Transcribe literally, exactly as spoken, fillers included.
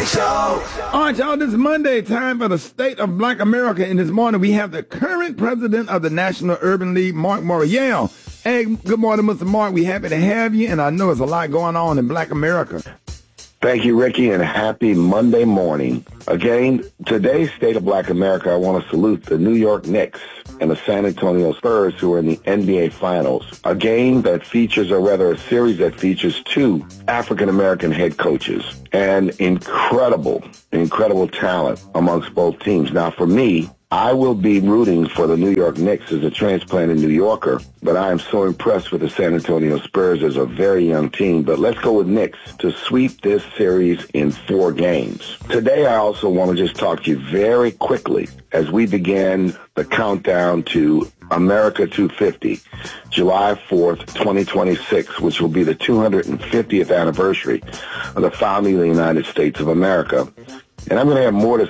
Show. All right, y'all, this is Monday, time for the State of Black America. And this morning we have the current president of the National Urban League, Mark Morial. Hey, good morning, Mister Mark. We're happy to have you, and I know there's a lot going on in Black America. Thank you, Ricky, and happy Monday morning. Again, today's State of Black America, I want to salute the New York Knicks and the San Antonio Spurs, who are in the N B A Finals. A game that features, or rather a series that features two African-American head coaches and incredible, incredible talent amongst both teams. Now, for me, I will be rooting for the New York Knicks as a transplanted New Yorker, but I am so impressed with the San Antonio Spurs as a very young team. But let's go with Knicks to sweep this series in four games. Today, I also want to just talk to you very quickly as we begin the countdown to America two fifty, July fourth, twenty twenty-six, which will be the two hundred fiftieth anniversary of the founding of the United States of America. And I'm going to have more to